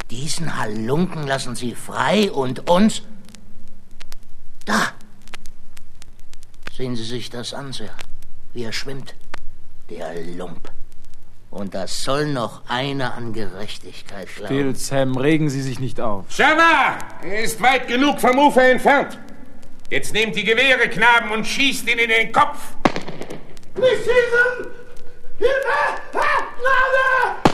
Diesen Halunken lassen Sie frei und uns... Da! Sehen Sie sich das an, Sir, wie er schwimmt. Der Lump. Und das soll noch einer an Gerechtigkeit glauben. Still, Sam, regen Sie sich nicht auf. Java! Er ist weit genug vom Ufer entfernt. Jetzt nehmt die Gewehre, Knaben, und schießt ihn in den Kopf. Nicht schießen! Hilfe! Gnade!